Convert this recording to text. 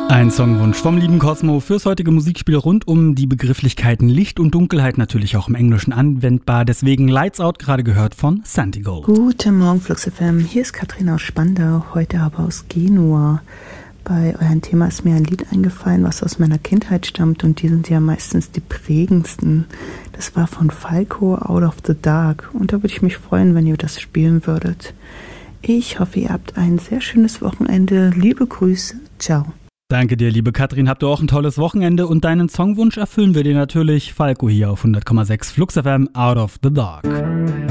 Ein Songwunsch vom lieben Cosmo fürs heutige Musikspiel rund um die Begrifflichkeiten Licht und Dunkelheit, natürlich auch im Englischen anwendbar. Deswegen Lights Out, gerade gehört von Santigold. Guten Morgen, Flux FM. Hier ist Katrin aus Spandau, heute aber aus Genua. Bei eurem Thema ist mir ein Lied eingefallen, was aus meiner Kindheit stammt, und die sind ja meistens die prägendsten. Das war von Falco, Out of the Dark, und da würde ich mich freuen, wenn ihr das spielen würdet. Ich hoffe, ihr habt ein sehr schönes Wochenende. Liebe Grüße. Ciao. Danke dir, liebe Katrin. Habt ihr auch ein tolles Wochenende, und deinen Songwunsch erfüllen wir dir natürlich. Falco hier auf 100,6 Flux FM, Out of the Dark.